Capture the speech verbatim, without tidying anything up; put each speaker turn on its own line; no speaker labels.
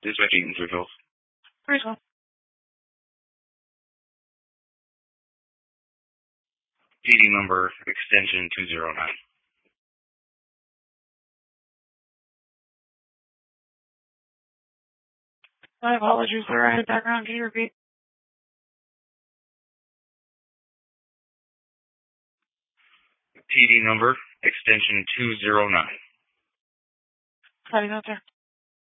Dispatch Eaton, three Phils.
Three Phils.
P D number extension two zero nine.
My apologies, sir. I had background. Can you repeat?
P D number extension two zero nine.
How do you know, sir?